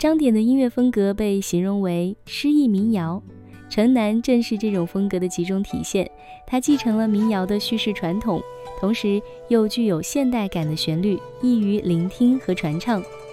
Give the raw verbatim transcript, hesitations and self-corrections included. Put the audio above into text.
张典的音乐风格被形容为诗意民谣，城南正是这种风格的集中体现。它继承了民谣的叙事传统，同时又具有现代感的旋律，易于聆听和传唱。